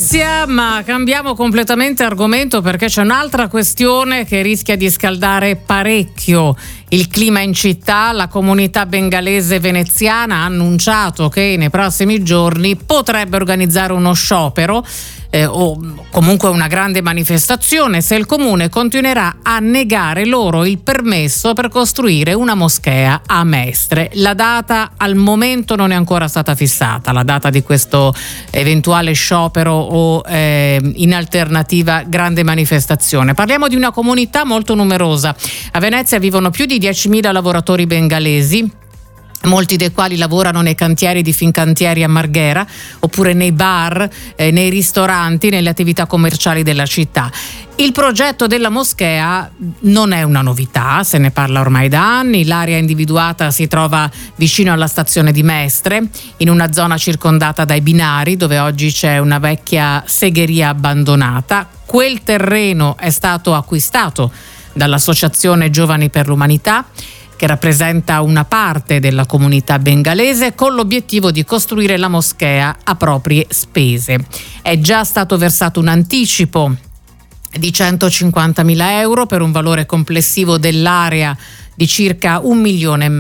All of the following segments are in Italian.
notizia, ma cambiamo completamente argomento perché c'è un'altra questione che rischia di scaldare parecchio il clima in città. La comunità bengalese veneziana ha annunciato che nei prossimi giorni potrebbe organizzare uno sciopero o comunque una grande manifestazione se il comune continuerà a negare loro il permesso per costruire una moschea a Mestre. La data al momento non è ancora stata fissata, la data di questo eventuale sciopero o in alternativa grande manifestazione. Parliamo di una comunità molto numerosa. A Venezia vivono più di 10.000 lavoratori bengalesi, molti dei quali lavorano nei cantieri di Fincantieri a Marghera oppure nei bar, nei ristoranti, nelle attività commerciali della città. Il progetto della moschea non è una novità, se ne parla ormai da anni. L'area individuata si trova vicino alla stazione di Mestre, in una zona circondata dai binari, dove oggi c'è una vecchia segheria abbandonata. Quel terreno è stato acquistato dall'Associazione Giovani per l'Umanità, che rappresenta una parte della comunità bengalese, con l'obiettivo di costruire la moschea a proprie spese. È già stato versato un anticipo di 150.000 euro per un valore complessivo dell'area di circa 1,5 milioni.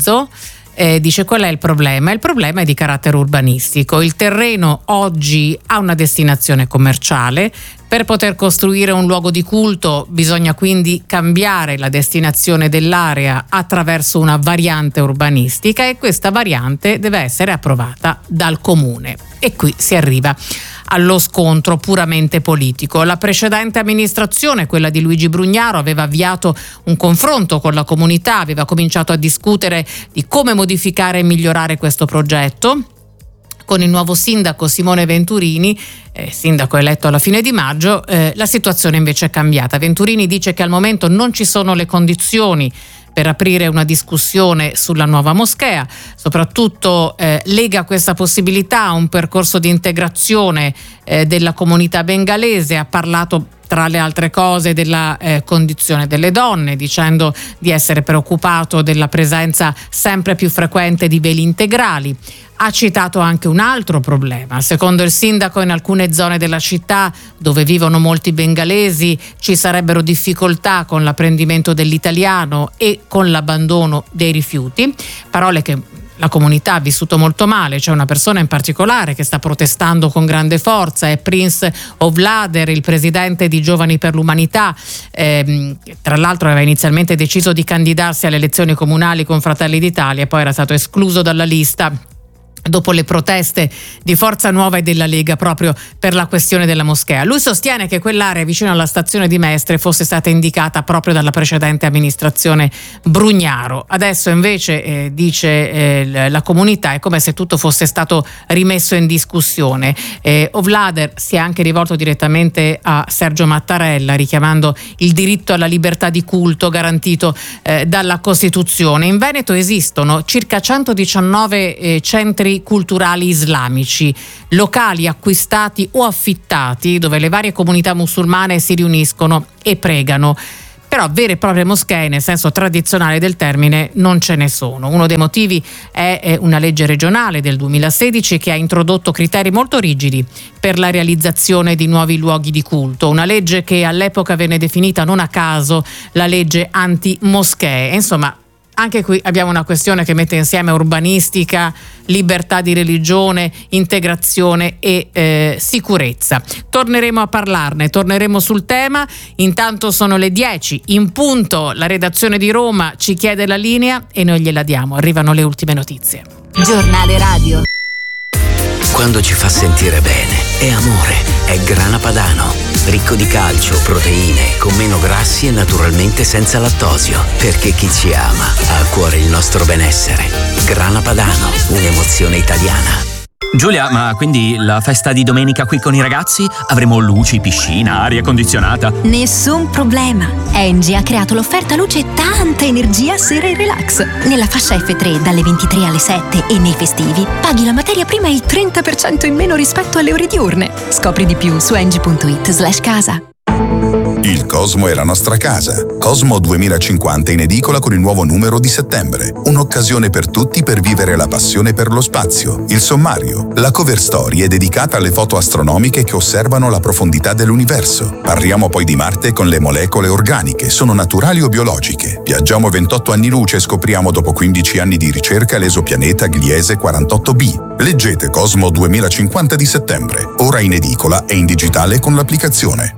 Dice qual è il problema? Il problema è di carattere urbanistico. Il terreno oggi ha una destinazione commerciale. Per poter costruire un luogo di culto bisogna quindi cambiare la destinazione dell'area attraverso una variante urbanistica e questa variante deve essere approvata dal comune. E qui si arriva allo scontro puramente politico. La precedente amministrazione, quella di Luigi Brugnaro, aveva avviato un confronto con la comunità, aveva cominciato a discutere di come modificare e migliorare questo progetto. Con il nuovo sindaco Simone Venturini, sindaco eletto alla fine di maggio, la situazione invece è cambiata. Venturini dice che al momento non ci sono le condizioni per aprire una discussione sulla nuova moschea, soprattutto lega questa possibilità a un percorso di integrazione della comunità bengalese. Ha parlato tra le altre cose della condizione delle donne, dicendo di essere preoccupato della presenza sempre più frequente di veli integrali. Ha citato anche un altro problema. Secondo il sindaco, in alcune zone della città dove vivono molti bengalesi ci sarebbero difficoltà con l'apprendimento dell'italiano e con l'abbandono dei rifiuti, parole che la comunità ha vissuto molto male. C'è una persona in particolare che sta protestando con grande forza, è Prince Ovlader, il presidente di Giovani per l'Umanità, tra l'altro aveva inizialmente deciso di candidarsi alle elezioni comunali con Fratelli d'Italia, poi era stato escluso dalla lista dopo le proteste di Forza Nuova e della Lega proprio per la questione della moschea. Lui sostiene che quell'area vicino alla stazione di Mestre fosse stata indicata proprio dalla precedente amministrazione Brugnaro. Adesso invece dice la comunità è come se tutto fosse stato rimesso in discussione. Ovlader si è anche rivolto direttamente a Sergio Mattarella, richiamando il diritto alla libertà di culto garantito dalla Costituzione. In Veneto esistono circa 119 centri culturali islamici, locali acquistati o affittati dove le varie comunità musulmane si riuniscono e pregano. Però vere e proprie moschee, nel senso tradizionale del termine, non ce ne sono. Uno dei motivi è una legge regionale del 2016 che ha introdotto criteri molto rigidi per la realizzazione di nuovi luoghi di culto. Una legge che all'epoca venne definita non a caso la legge anti-moschee. Insomma, anche qui abbiamo una questione che mette insieme urbanistica, libertà di religione, integrazione e sicurezza. Torneremo a parlarne, torneremo sul tema. Intanto sono le 10 in punto, la redazione di Roma ci chiede la linea e noi gliela diamo. Arrivano le ultime notizie. Giornale radio. Quando ci fa sentire bene, è amore, è Grana Padano. Ricco di calcio, proteine, con meno grassi e naturalmente senza lattosio. Perché chi ci ama ha a cuore il nostro benessere. Grana Padano, un'emozione italiana. Giulia, ma quindi la festa di domenica qui con i ragazzi? Avremo luci, piscina, aria condizionata? Nessun problema. Engie ha creato l'offerta luce e tanta energia sera e relax. Nella fascia F3 dalle 23 alle 7 e nei festivi paghi la materia prima il 30% in meno rispetto alle ore diurne. Scopri di più su engie.it/casa. Il Cosmo è la nostra casa. Cosmo 2050 in edicola con il nuovo numero di settembre. Un'occasione per tutti per vivere la passione per lo spazio. Il sommario. La cover story è dedicata alle foto astronomiche che osservano la profondità dell'universo. Parliamo poi di Marte con le molecole organiche. Sono naturali o biologiche? Viaggiamo 28 anni luce e scopriamo dopo 15 anni di ricerca l'esopianeta Gliese 48b. Leggete Cosmo 2050 di settembre. Ora in edicola e in digitale con l'applicazione.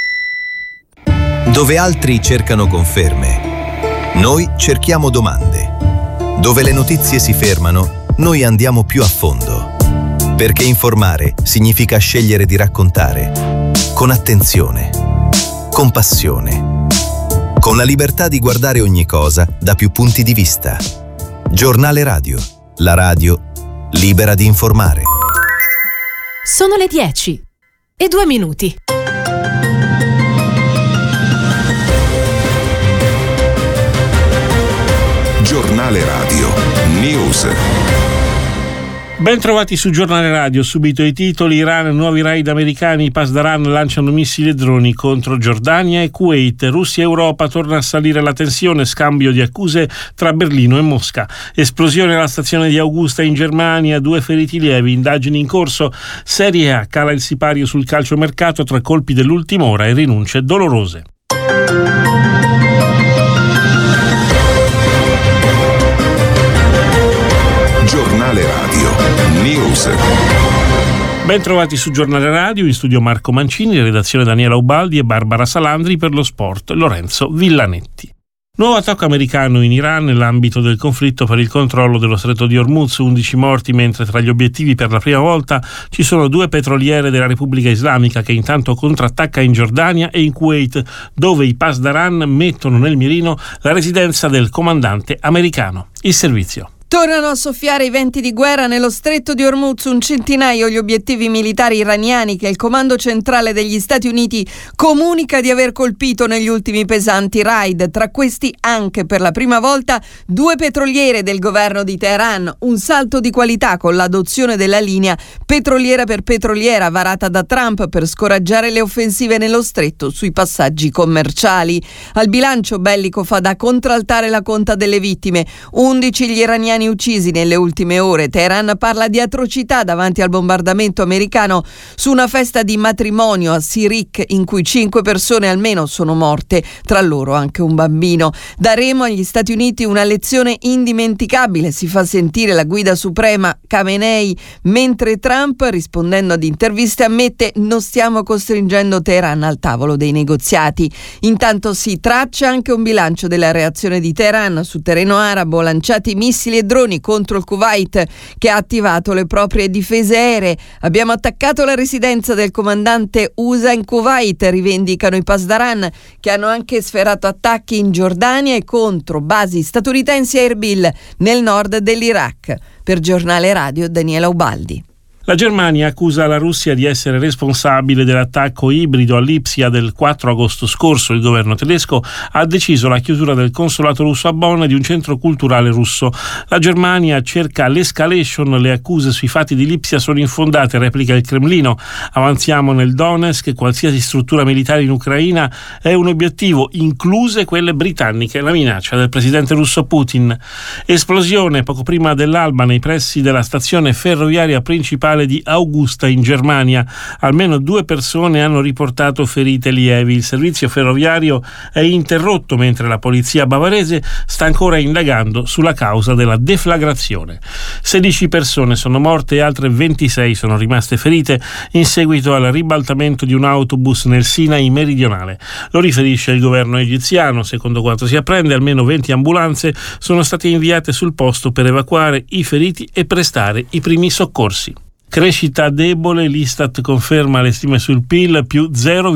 Dove altri cercano conferme, noi cerchiamo domande. Dove le notizie si fermano, noi andiamo più a fondo. Perché informare significa scegliere di raccontare con attenzione, con passione, con la libertà di guardare ogni cosa da più punti di vista. Giornale Radio, la radio libera di informare. Sono le 10:02. Giornale Radio News. Ben trovati su Giornale Radio, subito i titoli. Iran, nuovi raid americani, i Pasdaran lanciano missili e droni contro Giordania e Kuwait. Russia e Europa, torna a salire la tensione, scambio di accuse tra Berlino e Mosca. Esplosione alla stazione di Augusta in Germania, 2 feriti lievi, indagini in corso. Serie A, cala il sipario sul calciomercato tra colpi dell'ultima ora e rinunce dolorose. Giornale Radio News. Ben trovati su Giornale Radio, in studio Marco Mancini, redazione Daniela Ubaldi e Barbara Salandri, per lo sport Lorenzo Villanetti. Nuovo attacco americano in Iran nell'ambito del conflitto per il controllo dello stretto di Hormuz, 11 morti, mentre tra gli obiettivi per la prima volta ci sono 2 petroliere della Repubblica Islamica che intanto contrattacca in Giordania e in Kuwait, dove i Pasdaran mettono nel mirino la residenza del comandante americano. Il servizio. Tornano a soffiare i venti di guerra nello stretto di Hormuz, un centinaio gli obiettivi militari iraniani che il comando centrale degli Stati Uniti comunica di aver colpito negli ultimi pesanti raid. Tra questi anche per la prima volta 2 petroliere del governo di Teheran, un salto di qualità con l'adozione della linea petroliera per petroliera varata da Trump per scoraggiare le offensive nello stretto sui passaggi commerciali. Al bilancio bellico fa da contraltare la conta delle vittime, 11 gli iraniani uccisi nelle ultime ore. Teheran parla di atrocità davanti al bombardamento americano su una festa di matrimonio a Sirik in cui 5 persone almeno sono morte, tra loro anche un bambino. Daremo agli Stati Uniti una lezione indimenticabile, si fa sentire la guida suprema Khamenei, mentre Trump, rispondendo ad interviste, ammette: non stiamo costringendo Teheran al tavolo dei negoziati. Intanto si traccia anche un bilancio della reazione di Teheran su terreno arabo, lanciati missili e droni contro il Kuwait, che ha attivato le proprie difese aeree. Abbiamo attaccato la residenza del comandante USA in Kuwait, rivendicano i Pasdaran, che hanno anche sferato attacchi in Giordania e contro basi statunitensi a Erbil, nel nord dell'Iraq. Per Giornale Radio Daniela Ubaldi. La Germania accusa la Russia di essere responsabile dell'attacco ibrido a Lipsia del 4 agosto scorso. Il governo tedesco ha deciso la chiusura del consolato russo a Bonn e di un centro culturale russo. La Germania cerca l'escalation, le accuse sui fatti di Lipsia sono infondate, replica il Cremlino. Avanziamo nel Donetsk, qualsiasi struttura militare in Ucraina è un obiettivo, incluse quelle britanniche, la minaccia del presidente russo Putin. Esplosione poco prima dell'alba nei pressi della stazione ferroviaria principale di Augusta in Germania. Almeno 2 persone hanno riportato ferite lievi. Il servizio ferroviario è interrotto mentre la polizia bavarese sta ancora indagando sulla causa della deflagrazione. 16 persone sono morte e altre 26 sono rimaste ferite in seguito al ribaltamento di un autobus nel Sinai meridionale. Lo riferisce il governo egiziano. Secondo quanto si apprende, almeno 20 ambulanze sono state inviate sul posto per evacuare i feriti e prestare i primi soccorsi. Crescita debole, l'Istat conferma le stime sul PIL, più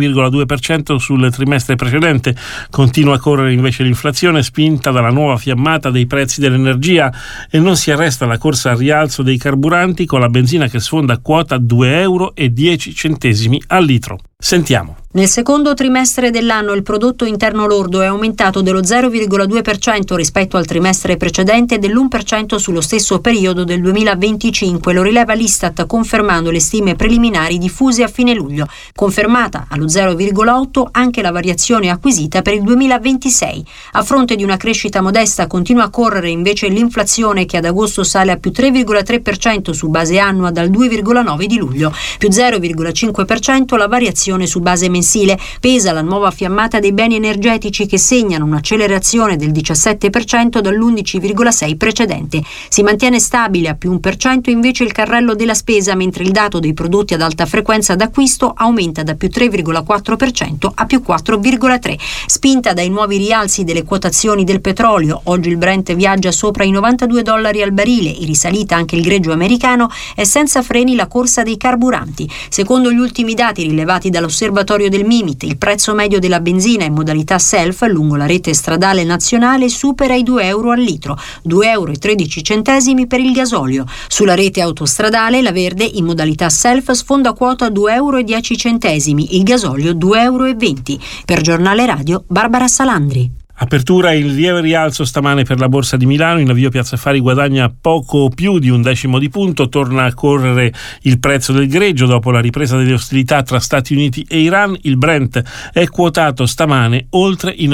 0,2% sul trimestre precedente. Continua a correre invece l'inflazione, spinta dalla nuova fiammata dei prezzi dell'energia, e non si arresta la corsa al rialzo dei carburanti, con la benzina che sfonda quota €2,10 al litro. Sentiamo. Nel secondo trimestre dell'anno il prodotto interno lordo è aumentato dello 0,2% rispetto al trimestre precedente e dell'1% sullo stesso periodo del 2025, lo rileva l'Istat confermando le stime preliminari diffuse a fine luglio. Confermata allo 0,8 anche la variazione acquisita per il 2026. A fronte di una crescita modesta continua a correre invece l'inflazione che ad agosto sale a più 3,3% su base annua dal 2,9 di luglio, più 0,5% la variazione su base mensile. Pesa la nuova fiammata dei beni energetici che segnano un'accelerazione del 17% dall'11,6 precedente. Si mantiene stabile a più 1% invece il carrello della spesa, mentre il dato dei prodotti ad alta frequenza d'acquisto aumenta da più 3,4% a più 4,3%. Spinta dai nuovi rialzi delle quotazioni del petrolio, oggi il Brent viaggia sopra i $92 al barile e risalita anche il greggio americano, è senza freni la corsa dei carburanti. Secondo gli ultimi dati rilevati dall'osservatorio del Mimit, il prezzo medio della benzina in modalità self lungo la rete stradale nazionale supera i €2 al litro, €2,13 per il gasolio. Sulla rete autostradale la Verde in modalità self sfonda quota €2,10, il gasolio €2,20. Per Giornale Radio, Barbara Salandri. Apertura in lieve rialzo stamane per la Borsa di Milano, in avvio Piazza Affari guadagna poco più di 1/10 di punto, torna a correre il prezzo del greggio dopo la ripresa delle ostilità tra Stati Uniti e Iran, il Brent è quotato stamane oltre i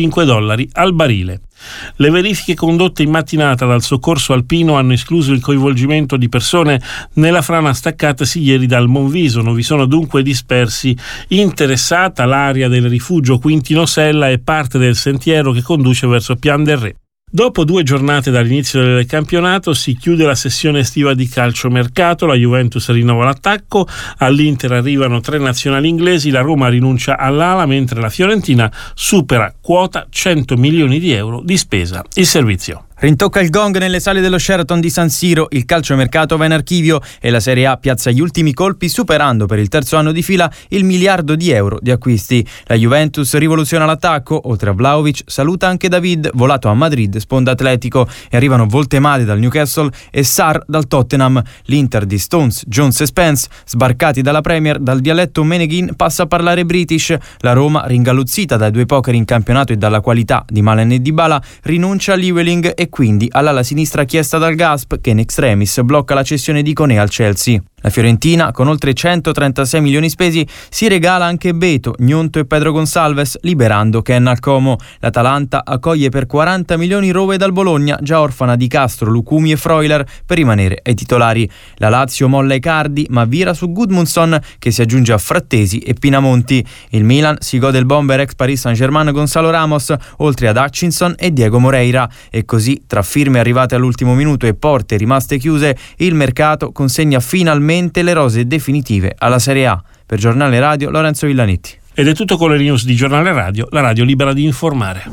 $95 al barile. Le verifiche condotte in mattinata dal soccorso alpino hanno escluso il coinvolgimento di persone nella frana staccatasi ieri dal Monviso. Non vi sono dunque dispersi. Interessata l'area del rifugio Quintino Sella e parte del sentiero che conduce verso Pian del Re. Dopo 2 giornate dall'inizio del campionato si chiude la sessione estiva di calciomercato, la Juventus rinnova l'attacco, all'Inter arrivano 3 nazionali inglesi, la Roma rinuncia all'ala mentre la Fiorentina supera quota €100 milioni di spesa. Il servizio. Rintocca il gong nelle sale dello Sheraton di San Siro, il calciomercato va in archivio e la Serie A piazza gli ultimi colpi superando per il terzo anno di fila il miliardo di euro di acquisti. La Juventus rivoluziona l'attacco, oltre a Vlahovic saluta anche David, volato a Madrid sponda Atletico, e arrivano Voltemade dal Newcastle e Sarr dal Tottenham. L'Inter di Stones, Jones e Spence, sbarcati dalla Premier, dal dialetto Meneghin passa a parlare British. La Roma, ringalluzzita dai 2 poker in campionato e dalla qualità di Malen e Dybala, rinuncia a Llewellyn e quindi all'ala sinistra chiesta dal Gasp, che in extremis blocca la cessione di Koné al Chelsea. La Fiorentina, con oltre 136 milioni spesi, si regala anche Beto, Gnonto e Pedro Gonçalves, liberando Ken al Como. L'Atalanta accoglie per 40 milioni Rove dal Bologna, già orfana di Castro, Lucumi e Freuler, per rimanere ai titolari. La Lazio molla Icardi, ma vira su Gudmundsson, che si aggiunge a Frattesi e Pinamonti. Il Milan si gode il bomber ex Paris Saint-Germain Gonzalo Ramos, oltre ad Hutchinson e Diego Moreira. E così, tra firme arrivate all'ultimo minuto e porte rimaste chiuse, il mercato consegna finalmente le rose definitive alla Serie A. Per Giornale Radio, Lorenzo Villanetti. Ed è tutto con le news di Giornale Radio, la radio libera di informare.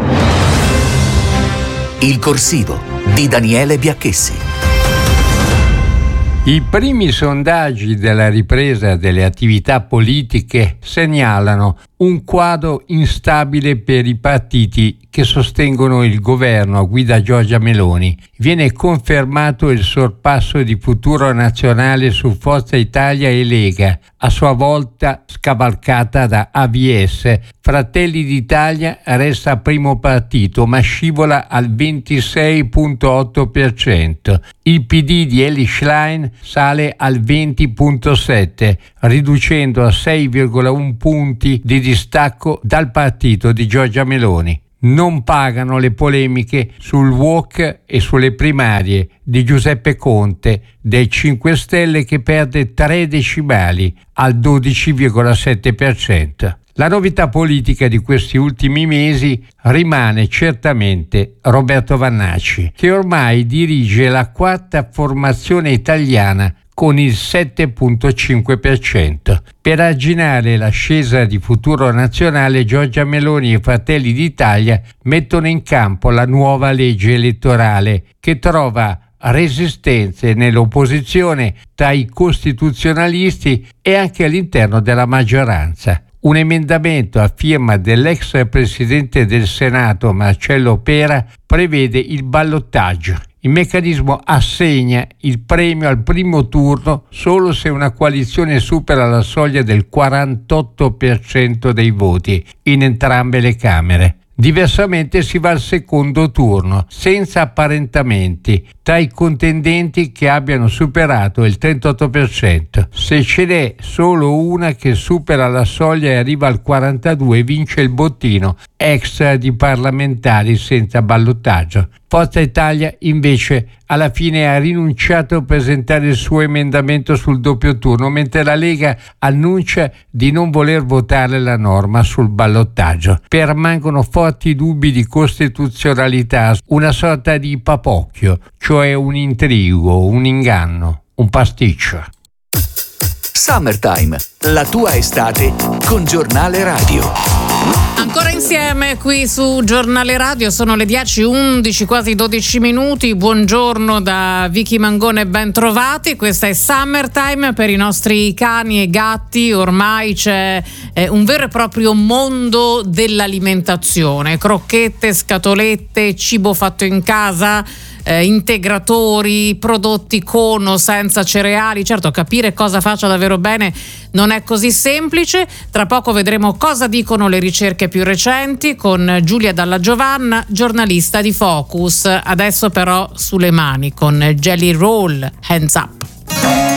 Il corsivo di Daniele Biacchessi. I primi sondaggi della ripresa delle attività politiche segnalano un quadro instabile per i partiti che sostengono il governo a guida Giorgia Meloni. Viene confermato il sorpasso di Futuro Nazionale su Forza Italia e Lega, a sua volta scavalcata da AVS. Fratelli d'Italia resta primo partito, ma scivola al 26,8%. Il PD di Eli Schlein sale al 20,7%, riducendo a 6,1 punti di distacco dal partito di Giorgia Meloni. Non pagano le polemiche sul walk e sulle primarie di Giuseppe Conte dei 5 Stelle, che perde 3 decimali al 12,7%. La novità politica di questi ultimi mesi rimane certamente Roberto Vannacci, che ormai dirige la 4ª formazione italiana con il 7,5%. Per arginare l'ascesa di Futuro Nazionale, Giorgia Meloni e Fratelli d'Italia mettono in campo la nuova legge elettorale, che trova resistenze nell'opposizione tra i costituzionalisti e anche all'interno della maggioranza. Un emendamento a firma dell'ex presidente del Senato Marcello Pera prevede il ballottaggio. Il meccanismo assegna il premio al primo turno solo se una coalizione supera la soglia del 48% dei voti in entrambe le Camere. Diversamente si va al secondo turno, senza apparentamenti, tra i contendenti che abbiano superato il 38%. Se ce n'è solo una che supera la soglia e arriva al 42%, vince il bottino extra di parlamentari senza ballottaggio. Forza Italia invece alla fine ha rinunciato a presentare il suo emendamento sul doppio turno, mentre la Lega annuncia di non voler votare la norma sul ballottaggio. Permangono forti dubbi di costituzionalità, una sorta di papocchio, cioè un intrigo, un inganno, un pasticcio. Summertime, la tua estate con Giornale Radio. Ancora insieme qui su Giornale Radio, sono le 10:11, quasi 12 minuti. Buongiorno da Vicky Mangone, ben trovati. Questa è Summertime per i nostri cani e gatti. Ormai c'è un vero e proprio mondo dell'alimentazione: crocchette, scatolette, cibo fatto in casa, integratori, prodotti con o senza cereali. Certo, capire cosa faccia davvero bene non è così semplice. Tra poco vedremo cosa dicono le ricerche più recenti con Giulia Dalla Giovanna, giornalista di Focus. Adesso però sulle mani con Jelly Roll, Hands Up.